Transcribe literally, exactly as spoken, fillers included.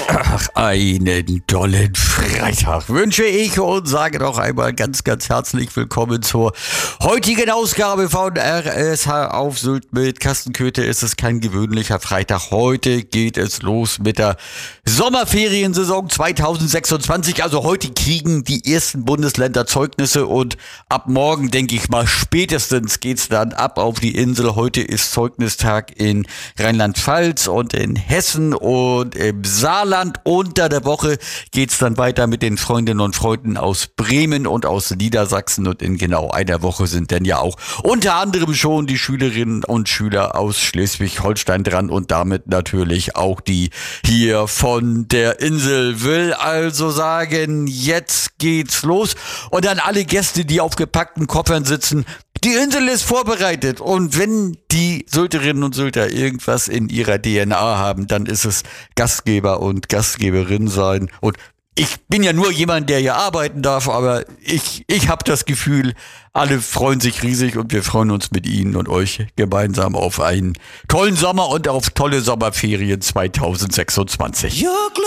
Ach, einen tollen Freitag wünsche ich und sage noch einmal ganz, ganz herzlich willkommen zur heutigen Ausgabe von R S H auf Sylt mit Carsten Köthe. Es ist kein gewöhnlicher Freitag. Heute geht es los mit der Sommerferiensaison zweitausendsechsundzwanzig. Also heute kriegen die ersten Bundesländer Zeugnisse und ab morgen, denke ich mal, spätestens geht's dann ab auf die Insel. Heute ist Zeugnistag in Rheinland-Pfalz und in Hessen und im Saarland. Unter der Woche geht's dann weiter mit den Freundinnen und Freunden aus Bremen und aus Niedersachsen und in genau einer Woche sind dann ja auch unter anderem schon die Schülerinnen und Schüler aus Schleswig-Holstein dran und damit natürlich auch die hier von der Insel. Will also sagen, jetzt geht's los und an alle Gäste, die auf gepackten Koffern sitzen: Die Insel ist vorbereitet und wenn die Sylterinnen und Sylter irgendwas in ihrer D N A haben, dann ist es Gastgeber und Gastgeberin sein. Und ich bin ja nur jemand, der hier arbeiten darf, aber ich, ich habe das Gefühl, alle freuen sich riesig und wir freuen uns mit Ihnen und euch gemeinsam auf einen tollen Sommer und auf tolle Sommerferien zweitausendsechsundzwanzig.